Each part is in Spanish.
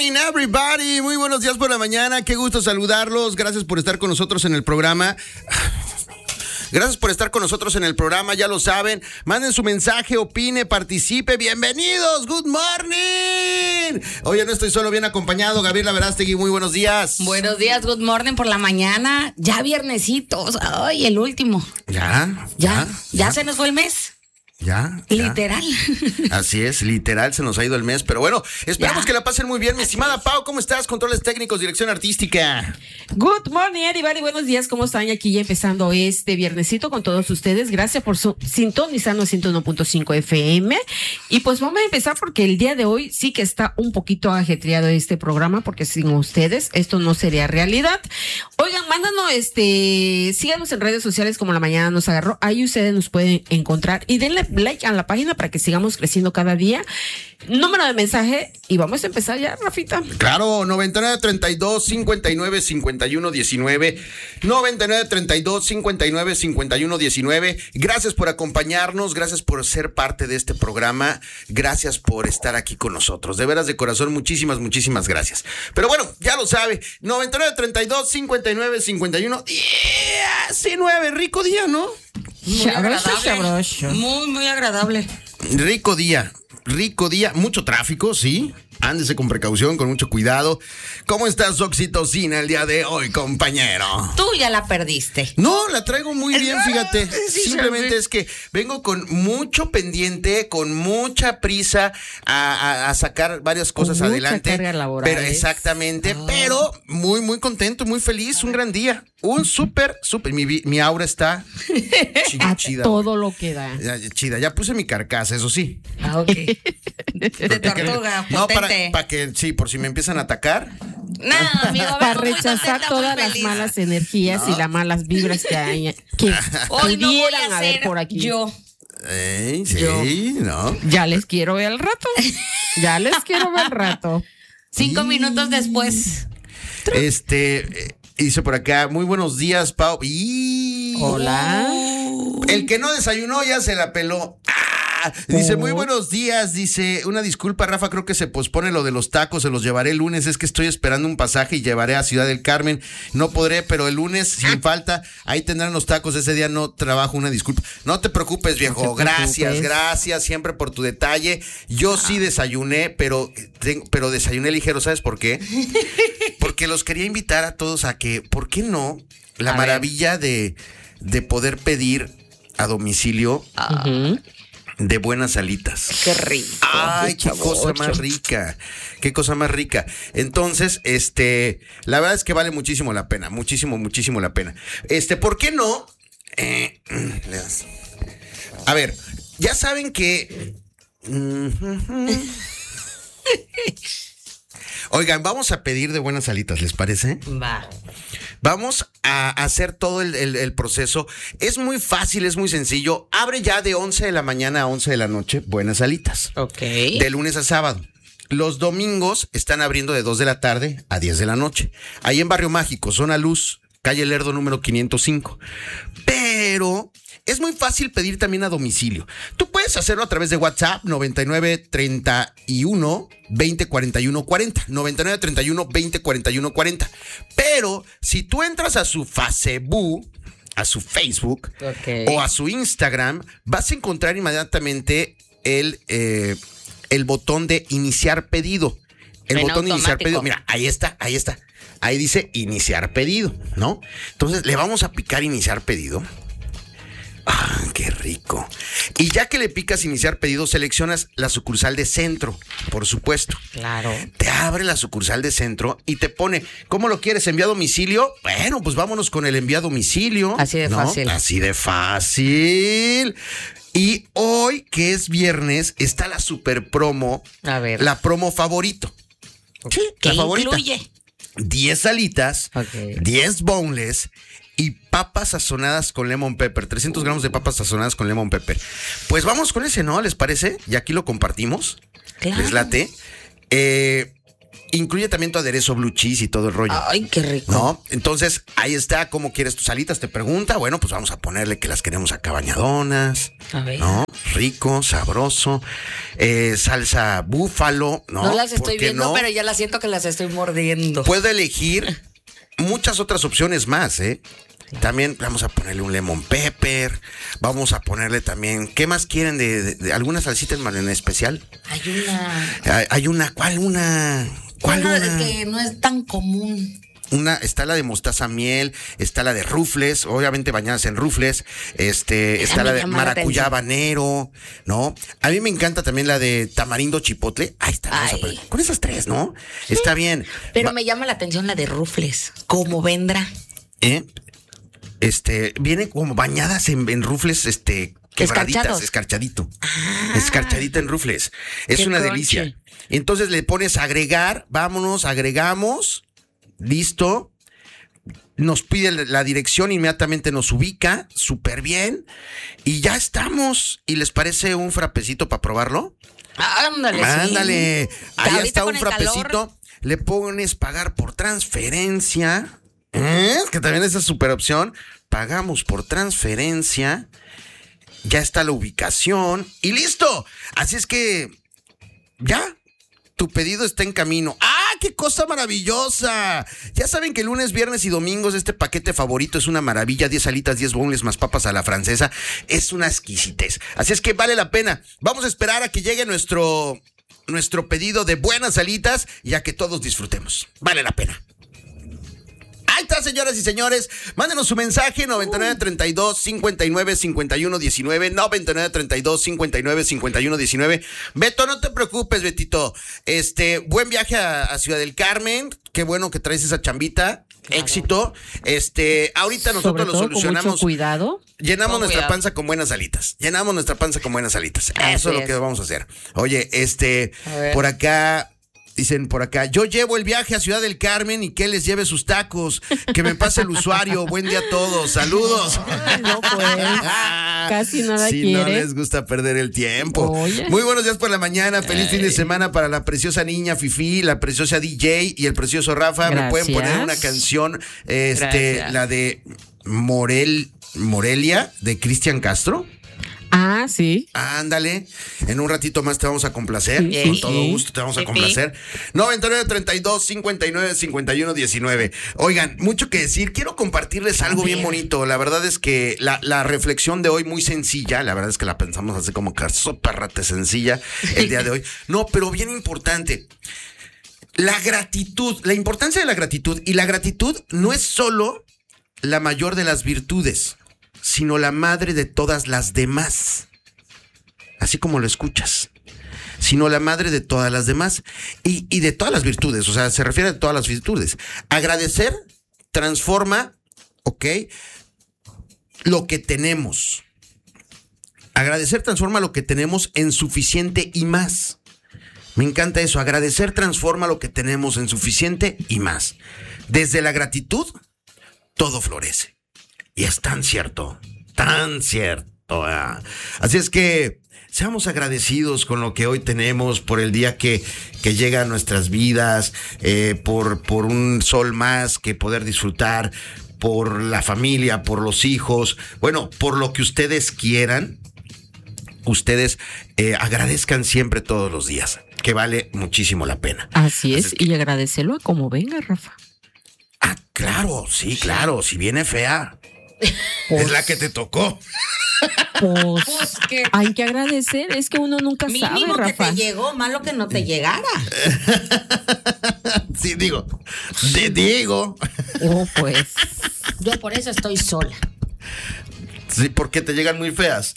morning, everybody. Muy buenos días por la mañana. Qué gusto saludarlos. Gracias por estar con nosotros en el programa. Gracias por estar con nosotros en el programa, ya lo saben. Manden su mensaje, opine, participe. ¡Bienvenidos! ¡Good morning! Oye, no estoy solo, bien acompañado. Gabriela Verástegui, muy buenos días. Buenos días, good morning por la mañana. Ya viernesitos. Ay, el último. ¿Ya se nos fue el mes? Ya. Literal. Así es, literal, se nos ha ido el mes. Pero bueno, esperamos que la pasen muy bien. Mi estimada Pau, ¿cómo estás? Controles técnicos, dirección artística. Good morning, everybody. Buenos días, ¿cómo están? Aquí ya empezando este viernesito con todos ustedes. Gracias por sintonizarnos 101.5 FM. Y pues vamos a empezar porque el día de hoy sí que está un poquito ajetreado este programa, porque sin ustedes esto no sería realidad. Oigan, mándanos, síganos en redes sociales como La Mañana Nos Agarró. Ahí ustedes nos pueden encontrar y denle like a la página para que sigamos creciendo cada día. Número de mensaje y vamos a empezar ya, Rafita. Claro, 9932-595119. 9932-595119. Gracias por acompañarnos, gracias por ser parte de este programa, gracias por estar aquí con nosotros. De veras, de corazón, muchísimas gracias. Pero bueno, ya lo sabe, 9932-595119. Rico día, ¿no? Muy agradable. Muy agradable. Rico día, mucho tráfico, sí. Ándese con precaución, con mucho cuidado. ¿Cómo estás, oxitocina, el día de hoy, compañero? Tú ya la perdiste. No, la traigo muy bien, fíjate. Simplemente es que vengo con mucho pendiente, con mucha prisa a sacar varias cosas adelante. Carga laboral. Pero exactamente, pero muy contento, muy feliz, un gran día. Un súper, mi aura está chida. Todo lo que da. Chida, ya puse mi carcasa, eso sí. Ok. De tortuga, no, potente. para que, sí, por si me empiezan a atacar. No, amigo, para rechazar todas las malas energías y las malas vibras que hoy no voy pudieran a haber ser por aquí. yo. Sí, ¿no? Ya les quiero ver al rato. 5 minutos después. Dice por acá, muy buenos días, Pau. Hola. El que no desayunó ya se la peló. Dice, muy buenos días, dice, una disculpa, Rafa, creo que se pospone lo de los tacos, se los llevaré el lunes, es que estoy esperando un pasaje y llevaré a Ciudad del Carmen, no podré, pero el lunes, sin falta, ahí tendrán los tacos, ese día no trabajo, una disculpa. No te preocupes, viejo, gracias siempre por tu detalle. Yo sí desayuné, pero desayuné ligero, ¿sabes por qué? Porque los quería invitar a todos a que, ¿por qué no? La maravilla de poder pedir a domicilio de buenas alitas. Qué rico. Ay, qué cosa más rica. Qué cosa más rica. Entonces, la verdad es que vale muchísimo la pena. Muchísimo la pena. ¿Por qué no? A ver, ya saben que... Oigan, vamos a pedir de buenas alitas, ¿les parece? Va. Vamos a hacer todo el proceso. Es muy fácil, es muy sencillo. Abre ya de 11 de la mañana a 11 de la noche Buenas Alitas. Ok. De lunes a sábado. Los domingos están abriendo de 2 de la tarde a 10 de la noche. Ahí en Barrio Mágico, Zona Luz, calle Lerdo número 505. Pero... es muy fácil pedir también a domicilio. Tú puedes hacerlo a través de WhatsApp 9931-2041-40. 9931-2041-40. Pero si tú entras a su Facebook, o a su Instagram, vas a encontrar inmediatamente el botón de iniciar pedido. El botón de iniciar pedido. Mira, ahí está. Ahí dice iniciar pedido, ¿no? Entonces le vamos a picar iniciar pedido. Qué rico. Y ya que le picas iniciar pedido, seleccionas la sucursal de centro, por supuesto. Claro. Te abre la sucursal de centro y te pone, ¿cómo lo quieres? ¿Envía a domicilio? Bueno, pues vámonos con el envío a domicilio. Así de fácil. Así de fácil. Y hoy, que es viernes, está la super promo. A ver. La promo favorito. Sí, ¿qué la favorita. incluye? 10 alitas, 10 boneless y papas sazonadas con lemon pepper. 300 gramos de papas sazonadas con lemon pepper. Pues vamos con ese, ¿no? ¿Les parece? Y aquí lo compartimos. Claro. ¿Les late? incluye también tu aderezo blue cheese y todo el rollo. Ay, qué rico. ¿No? Entonces, ahí está, ¿cómo quieres tus alitas? Te pregunta. Bueno, pues vamos a ponerle que las queremos acá bañadonas. A ver. ¿No? Rico, sabroso. Salsa búfalo, ¿no? No las estoy ¿Por qué viendo, no? pero ya las siento que las estoy mordiendo. Puedo elegir muchas otras opciones más, ¿eh? También vamos a ponerle un lemon pepper. Vamos a ponerle también. ¿Qué más quieren de alguna salsita en especial? Hay una. ¿Cuál una? ¿Cuál Una una? que no es tan común. Está la de mostaza miel, está la de rufles, obviamente bañadas en rufles, está la de maracuyá habanero, ¿no? A mí me encanta también la de tamarindo chipotle. Ahí está, vamos a poner. Con esas tres, ¿no? Sí. Está bien. Pero me llama la atención la de rufles. ¿Cómo vendrá? Viene como bañadas en rufles, quebraditas, escarchadito. Escarchadita en rufles. Es una delicia. Entonces le pones agregar, vámonos, agregamos. Listo. Nos pide la dirección, inmediatamente nos ubica, súper bien. Y ya estamos. ¿Y les parece un frapecito para probarlo? Ándale. Sí. Ahí está un frapecito. Le pones pagar por transferencia. Que también esa es súper opción. Pagamos por transferencia. Ya está la ubicación. Y listo. Así es que ya. Tu pedido está en camino. ¡Ah, qué cosa maravillosa! Ya saben que lunes, viernes y domingos este paquete favorito es una maravilla. 10 alitas, 10 boneless más papas a la francesa. Es una exquisitez. Así es que vale la pena. Vamos a esperar a que llegue nuestro pedido de buenas alitas y a que todos disfrutemos. Vale la pena. Ahí está, señoras y señores. Mándenos su mensaje 9932-595119 9932-595119. Beto, no te preocupes, Betito. Buen viaje a Ciudad del Carmen. Qué bueno que traes esa chambita. Claro. Éxito. Ahorita nosotros lo solucionamos. Con mucho cuidado. Llenamos nuestra panza con buenas alitas. Eso es lo que vamos a hacer. Oye, por acá. Dicen por acá, yo llevo el viaje a Ciudad del Carmen y que les lleve sus tacos. Que me pase el usuario. Buen día a todos. Saludos. No, pues. Casi nada si quiere. No les gusta perder el tiempo. Oye. Muy buenos días por la mañana. Feliz fin de semana para la preciosa niña Fifi, la preciosa DJ y el precioso Rafa. Gracias. Me pueden poner una canción, la de Morelia, de Cristian Castro. Ah, sí. Ándale, en un ratito más te vamos a complacer, Sí. con todo gusto te vamos a complacer. 9932-595119. Oigan, mucho que decir, quiero compartirles algo bien bonito. La verdad es que la reflexión de hoy muy sencilla, la verdad es que la pensamos así como que soparrate sencilla el día de hoy. No, pero bien importante. La gratitud, la importancia de la gratitud, y la gratitud no es solo la mayor de las virtudes, sino la madre de todas las demás. Así como lo escuchas. Sino la madre de todas las demás. Y de todas las virtudes. O sea, se refiere a todas las virtudes. Agradecer transforma, lo que tenemos. Agradecer transforma lo que tenemos en suficiente y más. Me encanta eso. Agradecer transforma lo que tenemos en suficiente y más. Desde la gratitud, todo florece. Y es tan cierto, tan cierto. Así es que seamos agradecidos con lo que hoy tenemos, por el día que llega a nuestras vidas, por un sol más que poder disfrutar, por la familia, por los hijos, bueno, por lo que ustedes quieran. Ustedes agradezcan siempre todos los días, que vale muchísimo la pena. Así es, y agradecelo a como venga, Rafa. Ah, claro, sí, claro, si viene fea. Es la que te tocó. Pues hay que agradecer, es que uno nunca sabe, Mínimo que Rafa. te llegó, malo que no te llegara. Sí, digo. Te digo. Pues. Yo por eso estoy sola. Sí, porque te llegan muy feas.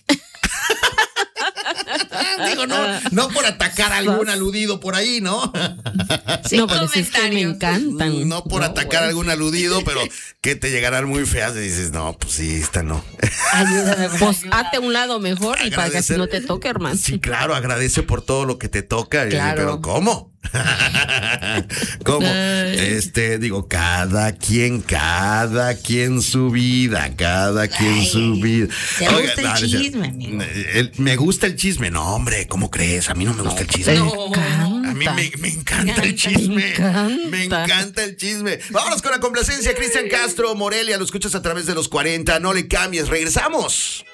Digo, no por atacar a algún aludido por ahí, ¿no? No, pero es que me encantan. No por atacar a algún aludido, pero que te llegarán muy feas y dices, no, pues sí, esta no. Ayúdame. Pues hazte a un lado mejor y para que así no te toque, hermano. Sí, claro, agradece por todo lo que te toca. Claro. Pero ¿cómo? ¿Cómo? Digo, cada quien su vida, cada quien su vida. ¿Te gusta el chisme, amigo? Me gusta el chisme. No, hombre, ¿cómo crees? A mí no me gusta el chisme. No. A mí me encanta el chisme. Me encanta el chisme. Vámonos con la complacencia. Cristian Castro, Morelia, lo escuchas a través de los 40. No le cambies. Regresamos.